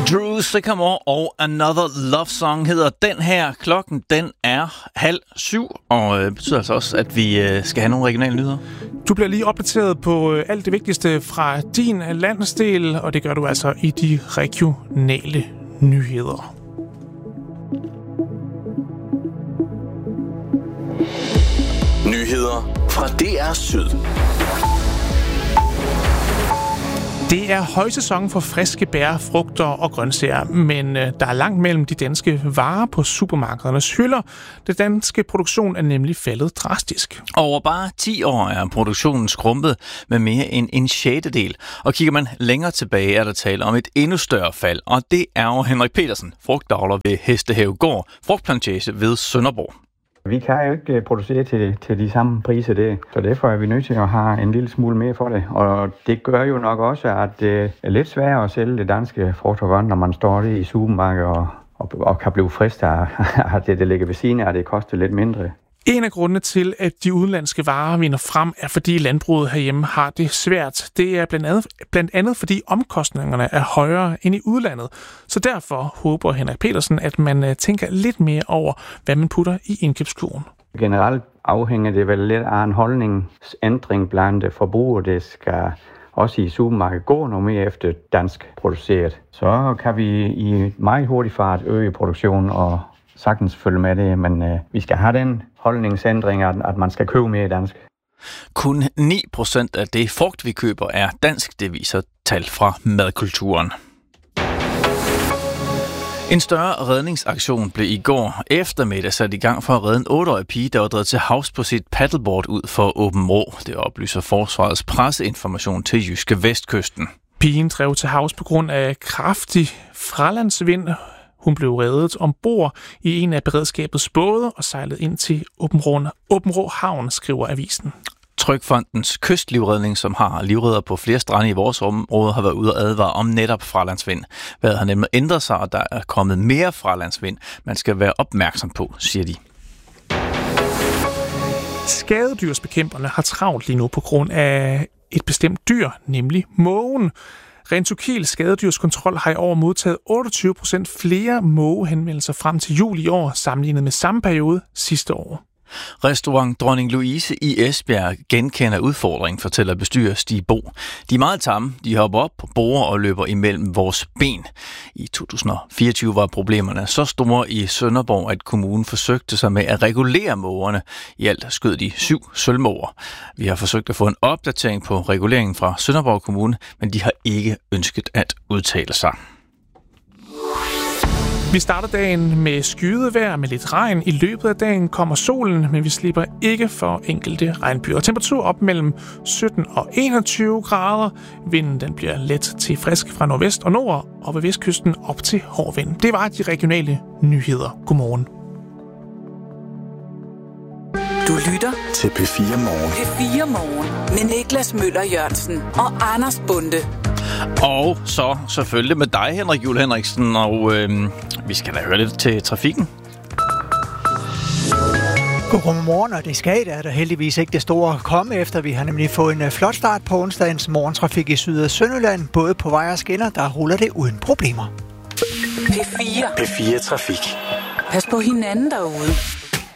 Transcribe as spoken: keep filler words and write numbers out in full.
Drew Sycamore og Another Love Song hedder den her. Klokken den er halv syv, og det betyder altså også, at vi skal have nogle regionale nyheder. Du bliver lige opdateret på alt det vigtigste fra din landsdel, og det gør du altså i de regionale nyheder. Nyheder fra D R Syd. Det er højsæson for friske bær, frugter og grøntsager, men øh, der er langt mellem de danske varer på supermarkedernes hylder. Den danske produktion er nemlig faldet drastisk. Over bare ti år er produktionen skrumpet med mere end en sjettedel. Og kigger man længere tilbage, er der tale om et endnu større fald, og det er jo Henrik Petersen, frugtavler ved Hestehavegård, frugtplantage ved Sønderborg. Vi kan jo ikke producere til, til de samme priser der, så derfor er vi nødt til at have en lille smule mere for det. Og det gør jo nok også, at det er lidt sværere at sælge det danske frugt og grønt, når man står det i supermarkedet og, og, og kan blive fristet af, at det, det ligger ved siden af, at det koster lidt mindre. En af grundene til, at de udenlandske varer vinder frem, er fordi landbruget herhjemme har det svært. Det er blandt andet, blandt andet fordi omkostningerne er højere end i udlandet. Så derfor håber Henrik Petersen, at man tænker lidt mere over, hvad man putter i indkøbskurven. Generelt afhænger det vel lidt af en holdningsændring blandt forbrugere. Det skal også i supermarkedet gå noget mere efter dansk produceret. Så kan vi i meget hurtig fart øge produktionen og sagtens følge med det, men øh, vi skal have den holdningsændring, at, at man skal købe mere dansk. Kun ni procent af det frugt, vi køber, er dansk, det viser tal fra madkulturen. En større redningsaktion blev i går eftermiddag sat i gang for at redde en otteårig pige, der var drevet til havs på sit paddleboard ud for Åbenrå. Det oplyser Forsvarets presseinformation til Jyske Vestkysten. Pigen drev til havs på grund af kraftig fralandsvind. Hun blev reddet ombord i en af beredskabets både og sejlede ind til Åbenrå, Åbenrå Havn, skriver avisen. Trygfondens kystlivredning, som har livredder på flere strande i vores område, har været ude og advare om netop fralandsvind. Vejret har nemlig ændret sig, og der er kommet mere fralandsvind. Man skal være opmærksom på, siger de. Skadedyrsbekæmperne har travlt lige nu på grund af et bestemt dyr, nemlig mågen. Rentokil Skadedyrskontrol har i år modtaget otteogtyve procent flere mågehenvendelser frem til juli i år, sammenlignet med samme periode sidste år. Restaurant Dronning Louise i Esbjerg genkender udfordringen, fortæller bestyrer Stig Bo. De er meget tamme, de hopper op på borde og løber imellem vores ben. I to tusind og fireogtyve var problemerne så store i Sønderborg, at kommunen forsøgte sig med at regulere mågerne. I alt skød de syv sølvmåger. Vi har forsøgt at få en opdatering på reguleringen fra Sønderborg Kommune, men de har ikke ønsket at udtale sig. Vi starter dagen med skyet vejr med lidt regn. I løbet af dagen kommer solen, men vi slipper ikke for enkelte regnbyger. Temperatur op mellem sytten og enogtyve grader. Vinden den bliver let til frisk fra nordvest og nord, og ved vestkysten op til hård vind. Det var de regionale nyheder. Godmorgen. Du lytter til P fire Morgen. P fire Morgen med Niklas Møller Jørgensen og Anders Bunde. Og så selvfølgelig med dig, Henrik Juhl Henriksen, og øh, vi skal da høre lidt til trafikken. Godmorgen, og det skal der er der heldigvis ikke det store at komme efter. Vi har nemlig fået en flot start på onsdagens morgentrafik i Syd- og Sønderjylland. Både på vej og skinner, der ruller det uden problemer. P fire. P fire Trafik. Pas på hinanden derude.